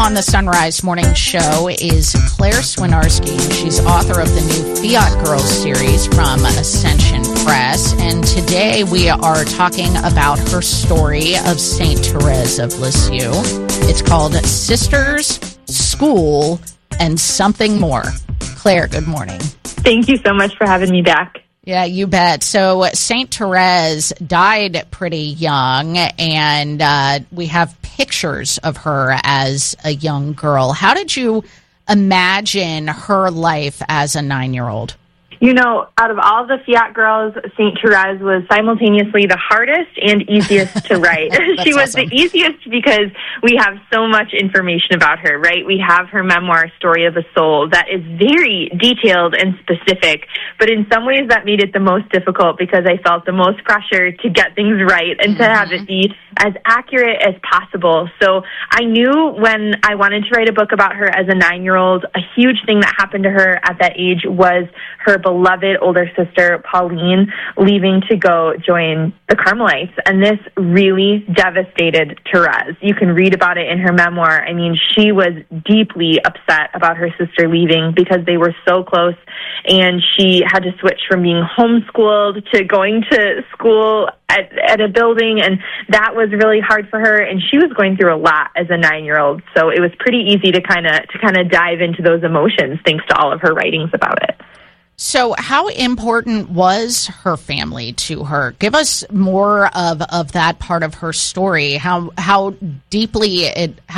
on the Sunrise Morning Show is Claire Swinarski. She's author of the new Fiat Girls series from Ascension Press. And today we are talking about her story of St. Therese of Lisieux. It's called Sisters, School, and Something More. Claire, good morning. Thank you so much for having me back. Yeah, you bet. So St. Therese died pretty young, and we have pictures of her as a young girl. How did you imagine her life as a 9-year-old? You know, out of all the Fiat girls, St. Therese was simultaneously the hardest and easiest to write. She was awesome. The easiest because we have so much information about her, right? We have her memoir, Story of a Soul, that is very detailed and specific, but in some ways that made it the most difficult because I felt the most pressure to get things right and to have it be as accurate as possible. So I knew when I wanted to write a book about her as a 9-year-old, a huge thing that happened to her at that age was her beloved older sister, Pauline, leaving to go join the Carmelites. And this really devastated Therese. You can read about it in her memoir. I mean, she was deeply upset about her sister leaving because they were so close, and she had to switch from being homeschooled to going to school at a building, and that was really hard for her, and she was going through a lot as a 9-year-old, so it was pretty easy to kind of dive into those emotions thanks to all of her writings about it. So how important was her family to her? Give us more of that part of her story, how deeply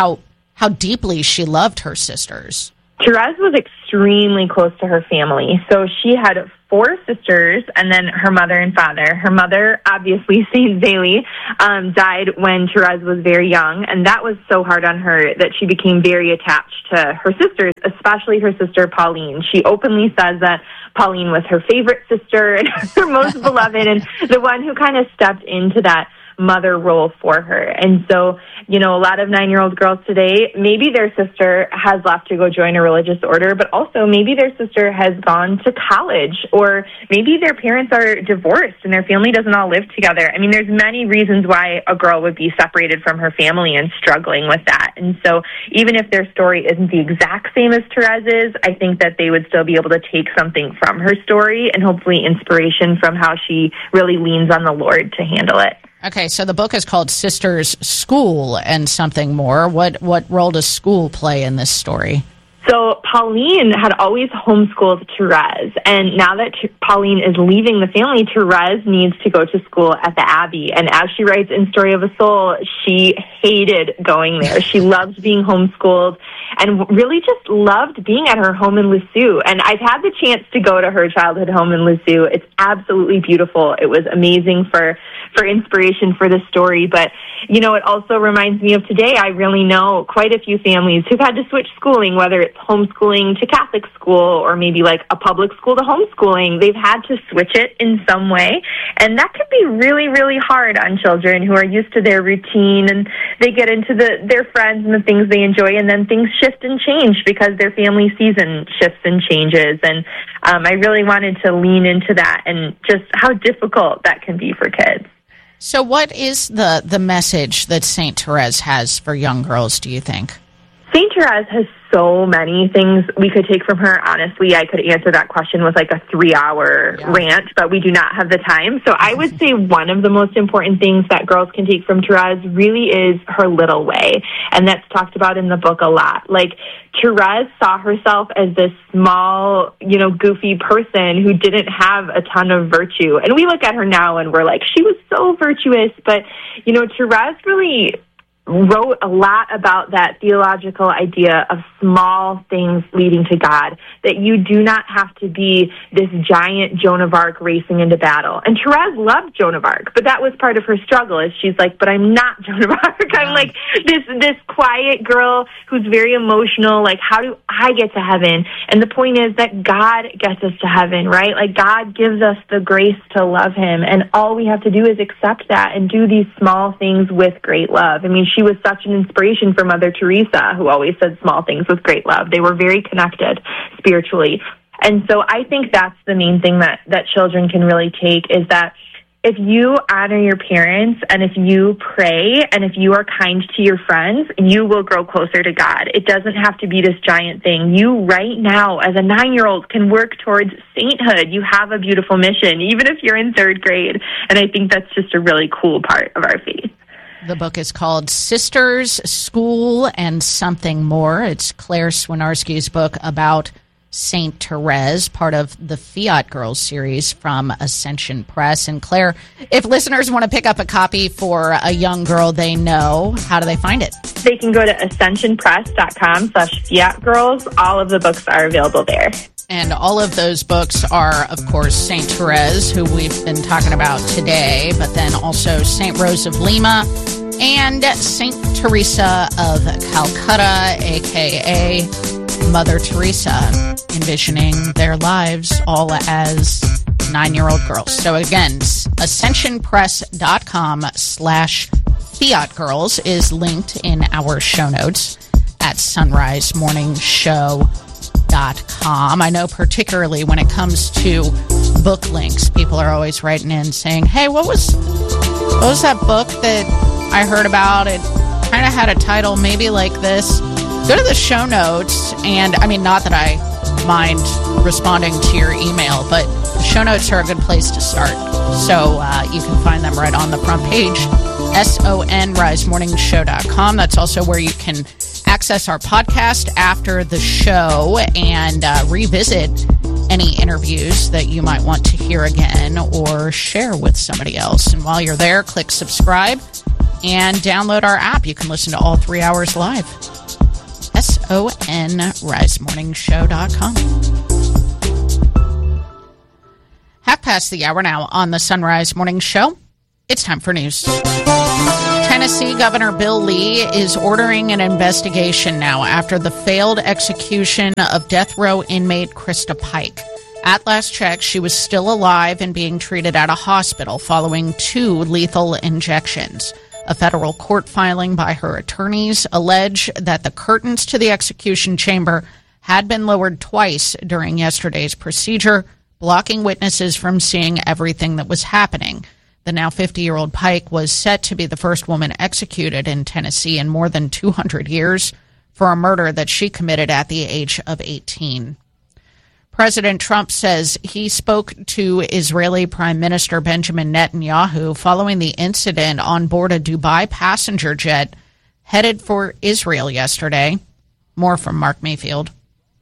she loved her sisters. Therese was extremely close to her family. So she had 4 sisters and then her mother and father. Her mother, obviously, St. Zélie, died when Therese was very young, and that was so hard on her that she became very attached to her sisters, especially her sister Pauline. She openly says that Pauline was her favorite sister and her most beloved, and the one who kind of stepped into that mother role for her. And so, you know, a lot of 9-year-old girls today, maybe their sister has left to go join a religious order, but also maybe their sister has gone to college, or maybe their parents are divorced and their family doesn't all live together. I mean, there's many reasons why a girl would be separated from her family and struggling with that. And so even if their story isn't the exact same as Therese's, I think that they would still be able to take something from her story and hopefully inspiration from how she really leans on the Lord to handle it. Okay, so the book is called Sisters, School, and Something More. What role does school play in this story? So Pauline had always homeschooled Therese, and now that Pauline is leaving the family, Therese needs to go to school at the Abbey. And as she writes in Story of a Soul, she hated going there. She loved being homeschooled and really just loved being at her home in Lisieux. And I've had the chance to go to her childhood home in Lisieux. It's absolutely beautiful. It was amazing for inspiration for the story. But, you know, it also reminds me of today. I really know quite a few families who've had to switch schooling, whether it's homeschooling to Catholic school or maybe like a public school to homeschooling. They've had to switch it in some way. And that could be really, really hard on children who are used to their routine, and they get into their friends and the things they enjoy, and then things shift and change because their family season shifts and changes. And I really wanted to lean into that and just how difficult that can be for kids. So what is the message that St. Therese has for young girls, do you think? St. Therese has so many things we could take from her. Honestly, I could answer that question with like a 3-hour rant, but we do not have the time. So I would say one of the most important things that girls can take from Therese really is her little way. And that's talked about in the book a lot. Like, Therese saw herself as this small, goofy person who didn't have a ton of virtue. And we look at her now and we're like, she was so virtuous. But, Therese really wrote a lot about that theological idea of small things leading to God, that you do not have to be this giant Joan of Arc racing into battle. And Therese loved Joan of Arc, but that was part of her struggle, is she's like, but I'm not Joan of Arc. I'm like this quiet girl who's very emotional. Like, how do I get to heaven? And the point is that God gets us to heaven, right? Like, God gives us the grace to love him, and all we have to do is accept that and do these small things with great love. I mean, she was such an inspiration for Mother Teresa, who always said small things with great love. They were very connected spiritually. And so I think that's the main thing that children can really take, is that if you honor your parents and if you pray and if you are kind to your friends, you will grow closer to God. It doesn't have to be this giant thing. You right now, as a 9-year-old, can work towards sainthood. You have a beautiful mission, even if you're in 3rd grade. And I think that's just a really cool part of our faith. The book is called Sisters, School, and Something More. It's Claire Swinarski's book about Saint Therese, part of the Fiat Girls series from Ascension Press. And Claire, if listeners want to pick up a copy for a young girl they know, how do they find it? They can go to ascensionpress.com/fiatgirls. All of the books are available there. And all of those books are, of course, Saint Therese, who we've been talking about today, but then also Saint Rose of Lima and Saint Teresa of Calcutta, a.k.a. Mother Teresa, envisioning their lives all as 9-year-old girls. So again, ascensionpress.com/fiatgirls is linked in our show notes at sunrisemorningshow.com. I know particularly when it comes to book links, people are always writing in saying, hey, what was that book that I heard about? It kind of had a title maybe like this. Go to the show notes, and I mean, not that I mind responding to your email, but the show notes are a good place to start. So you can find them right on the front page, sunrisemorningshow.com. That's also where you can access our podcast after the show and revisit any interviews that you might want to hear again or share with somebody else. And while you're there, click subscribe and download our app. You can listen to all 3 hours live. sunrisemorningshow.com. 1:30 now on the Sunrise Morning Show. It's time for news. Tennessee Governor Bill Lee is ordering an investigation now after the failed execution of death row inmate Krista Pike. At last check, she was still alive and being treated at a hospital following 2 lethal injections. A federal court filing by her attorneys allege that the curtains to the execution chamber had been lowered twice during yesterday's procedure, blocking witnesses from seeing everything that was happening. The now 50-year-old Pike was set to be the first woman executed in Tennessee in more than 200 years for a murder that she committed at the age of 18. President Trump says he spoke to Israeli Prime Minister Benjamin Netanyahu following the incident on board a Dubai passenger jet headed for Israel yesterday. More from Mark Mayfield.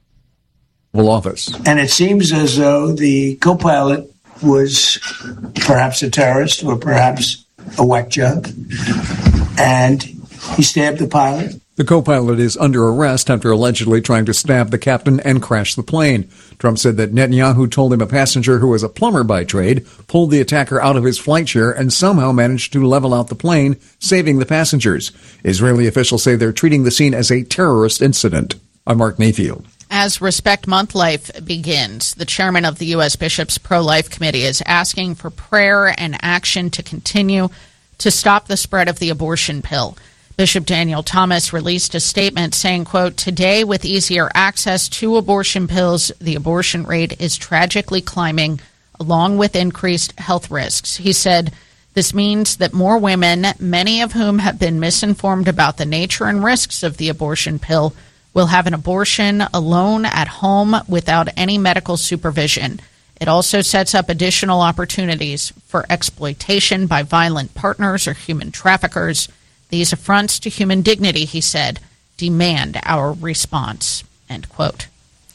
Office. And it seems as though the co-pilot was perhaps a terrorist or perhaps a whack job, and he stabbed the pilot. The co-pilot is under arrest after allegedly trying to stab the captain and crash the plane. Trump said that Netanyahu told him a passenger who was a plumber by trade pulled the attacker out of his flight chair and somehow managed to level out the plane, saving the passengers. Israeli officials say they're treating the scene as a terrorist incident. I'm Mark Mayfield. As Respect Month Life begins, the chairman of the U.S. Bishops' Pro-Life Committee is asking for prayer and action to continue to stop the spread of the abortion pill. Bishop Daniel Thomas released a statement saying, quote, "Today, with easier access to abortion pills, the abortion rate is tragically climbing, along with increased health risks." He said, "This means that more women, many of whom have been misinformed about the nature and risks of the abortion pill, will have an abortion alone at home without any medical supervision. It also sets up additional opportunities for exploitation by violent partners or human traffickers. These affronts to human dignity," he said, "demand our response," end quote.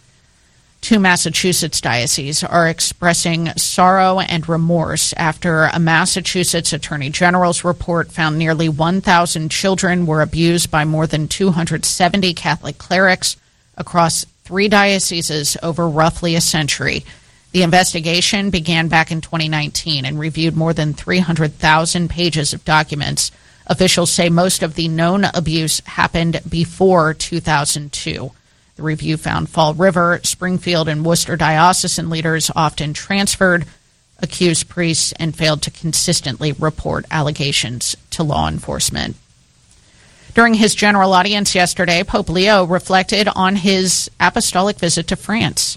2 Massachusetts dioceses are expressing sorrow and remorse after a Massachusetts Attorney General's report found nearly 1,000 children were abused by more than 270 Catholic clerics across 3 dioceses over roughly a century. The investigation began back in 2019 and reviewed more than 300,000 pages of documents. Officials say most of the known abuse happened before 2002. The review found Fall River, Springfield, and Worcester diocesan leaders often transferred, accused priests, and failed to consistently report allegations to law enforcement. During his general audience yesterday, Pope Leo reflected on his apostolic visit to France.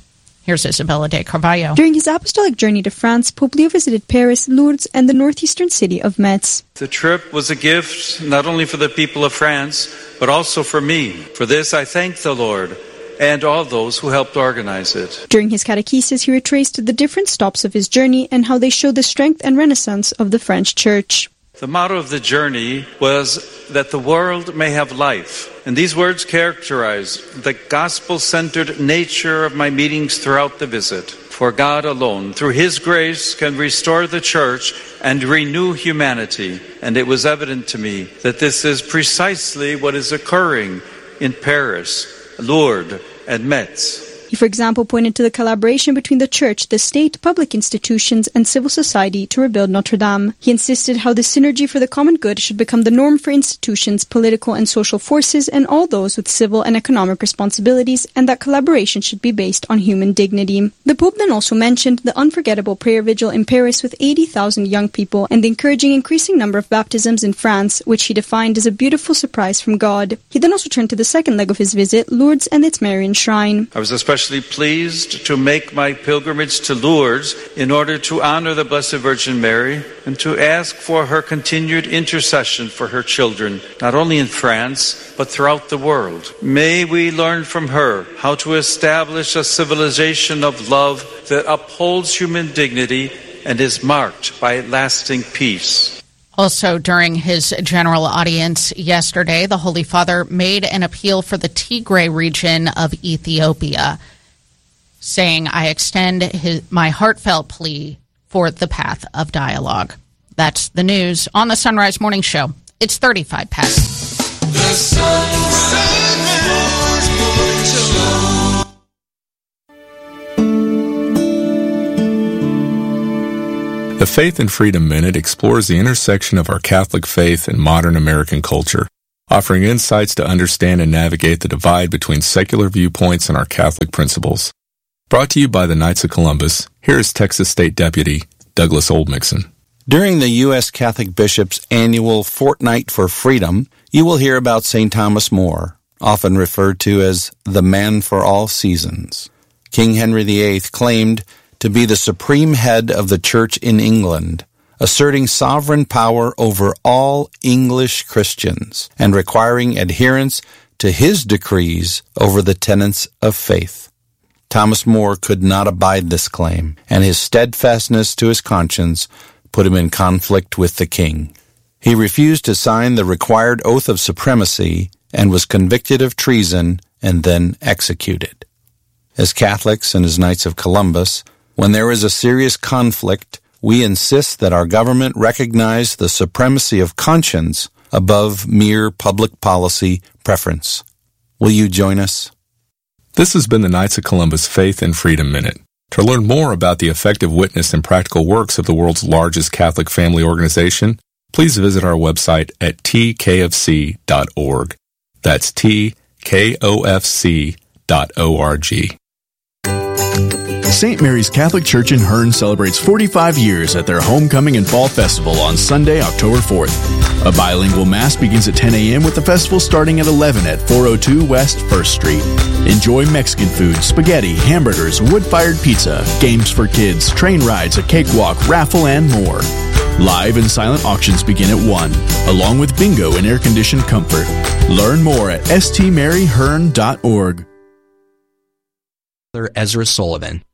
Here's Isabella de Carvalho. During his apostolic journey to France, Pope Leo visited Paris, Lourdes, and the northeastern city of Metz. The trip was a gift not only for the people of France, but also for me. For this, I thank the Lord and all those who helped organize it. During his catechesis, he retraced the different stops of his journey and how they show the strength and renaissance of the French Church. The motto of the journey was that the world may have life. And these words characterize the gospel-centered nature of my meetings throughout the visit. For God alone, through His grace, can restore the Church and renew humanity. And it was evident to me that this is precisely what is occurring in Paris, Lourdes, and Metz. He, for example, pointed to the collaboration between the church, the state, public institutions, and civil society to rebuild Notre Dame. He insisted how the synergy for the common good should become the norm for institutions, political and social forces, and all those with civil and economic responsibilities, and that collaboration should be based on human dignity. The Pope then also mentioned the unforgettable prayer vigil in Paris with 80,000 young people and the encouraging increasing number of baptisms in France, which he defined as a beautiful surprise from God. He then also turned to the second leg of his visit, Lourdes and its Marian shrine. I was especially pleased to make my pilgrimage to Lourdes in order to honor the Blessed Virgin Mary and to ask for her continued intercession for her children, not only in France, but throughout the world. May we learn from her how to establish a civilization of love that upholds human dignity and is marked by lasting peace. Also, during his general audience yesterday, the Holy Father made an appeal for the Tigray region of Ethiopia, saying, I extend my heartfelt plea for the path of dialogue. That's the news on the Sunrise Morning Show. It's 35 past. The Sunrise Morning Show. The Faith and Freedom Minute explores the intersection of our Catholic faith and modern American culture, offering insights to understand and navigate the divide between secular viewpoints and our Catholic principles. Brought to you by the Knights of Columbus, here is Texas State Deputy Douglas Oldmixon. During the U.S. Catholic Bishops' annual Fortnight for Freedom, you will hear about St. Thomas More, often referred to as the man for all seasons. King Henry VIII claimed to be the supreme head of the Church in England, asserting sovereign power over all English Christians and requiring adherence to his decrees over the tenets of faith. Thomas More could not abide this claim, and his steadfastness to his conscience put him in conflict with the king. He refused to sign the required oath of supremacy and was convicted of treason and then executed. As Catholics and as Knights of Columbus, when there is a serious conflict, we insist that our government recognize the supremacy of conscience above mere public policy preference. Will you join us? This has been the Knights of Columbus Faith and Freedom Minute. To learn more about the effective witness and practical works of the world's largest Catholic family organization, please visit our website at tkfc.org. That's tkofc.org. St. Mary's Catholic Church in Hearn celebrates 45 years at their Homecoming and Fall Festival on Sunday, October 4th. A bilingual Mass begins at 10 a.m. with the festival starting at 11 at 402 West 1st Street. Enjoy Mexican food, spaghetti, hamburgers, wood-fired pizza, games for kids, train rides, a cakewalk, raffle, and more. Live and silent auctions begin at 1, along with bingo and air-conditioned comfort. Learn more at stmaryhearn.org. Ezra Sullivan,